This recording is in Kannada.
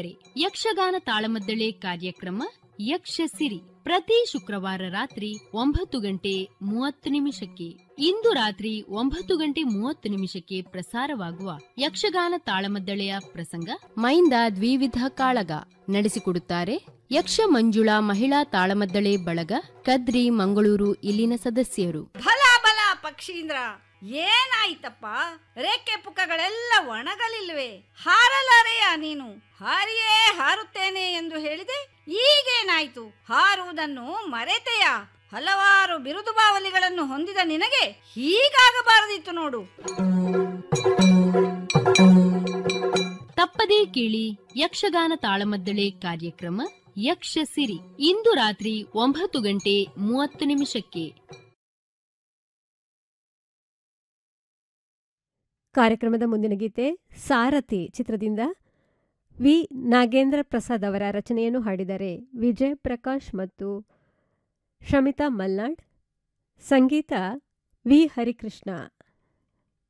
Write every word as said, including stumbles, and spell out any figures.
ಕೇಳುಗರೆ, ಯಕ್ಷಗಾನ ತಾಳಮದ್ದಳೆ ಕಾರ್ಯಕ್ರಮ ಯಕ್ಷಸಿರಿ ಪ್ರತಿ ಶುಕ್ರವಾರ ರಾತ್ರಿ ಒಂಬತ್ತು ಗಂಟೆ ಮೂವತ್ತು ನಿಮಿಷಕ್ಕೆ. ಇಂದು ರಾತ್ರಿ ಒಂಬತ್ತು ಗಂಟೆ ಮೂವತ್ತು ನಿಮಿಷಕ್ಕೆ ಪ್ರಸಾರವಾಗುವ ಯಕ್ಷಗಾನ ತಾಳಮದ್ದಳೆಯ ಪ್ರಸಂಗ ಮೈಂದ ದ್ವಿವಿಧ ಕಾಳಗ. ನಡೆಸಿಕೊಡುತ್ತಾರೆ ಯಕ್ಷ ಮಂಜುಳಾ ಮಹಿಳಾ ತಾಳಮದ್ದಳೆ ಬಳಗ, ಕದ್ರಿ, ಮಂಗಳೂರು ಇಲ್ಲಿನ ಸದಸ್ಯರು. ಭಲ ಭಲ ಪಕ್ಷೀಂದ್ರ, ಏನಾಯ್ತಪ್ಪ? ರೆಕ್ಕೆ ಪುಕ್ಕಗಳೆಲ್ಲ ಒಣಗಲಿಲ್ವೇ? ಹಾರಲಾರೆಯ ನೀನು? ಹಾರಿಯೇ ಹಾರುತ್ತೇನೆ ಎಂದು ಹೇಳಿದೆ, ಈಗೇನಾಯ್ತು? ಹಾರುವುದನ್ನು ಮರೆತೆಯ? ಹಲವಾರು ಬಿರುದು ಬಾವಲಿಗಳನ್ನು ಹೊಂದಿದ ನಿನಗೆ ಹೀಗಾಗಬಾರದಿತ್ತು ನೋಡು. ತಪ್ಪದೇ ಕೇಳಿ ಯಕ್ಷಗಾನ ತಾಳಮದ್ದಳೆ ಕಾರ್ಯಕ್ರಮ ಯಕ್ಷಸಿರಿ ಇಂದು ರಾತ್ರಿ ಒಂಬತ್ತು ಗಂಟೆ ಮೂವತ್ತು ನಿಮಿಷಕ್ಕೆ. ಕಾರ್ಯಕ್ರಮದ ಮುಂದಿನ ಗೀತೆ ಸಾರಥಿ ಚಿತ್ರದಿಂದ ವಿ ನಾಗೇಂದ್ರ ಪ್ರಸಾದ್ ಅವರ ರಚನೆಯನ್ನು ಹಾಡಿದ್ದಾರೆ ವಿಜಯ್ ಪ್ರಕಾಶ್ ಮತ್ತು ಶಮಿತಾ ಮಲ್ನಾಡ್. ಸಂಗೀತ ವಿ ಹರಿಕೃಷ್ಣ.